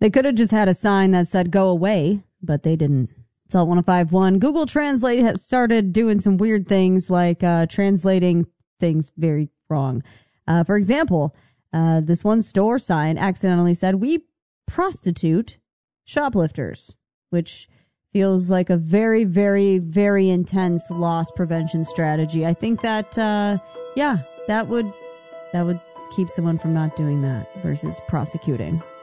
They could have just had a sign that said go away, but they didn't. It's all 1051. Google Translate has started doing some weird things like translating things very wrong. For example, this one store sign accidentally said, "We prostitute shoplifters," which feels like a very, very, very intense loss prevention strategy. I think that, that would keep someone from not doing that versus prosecuting.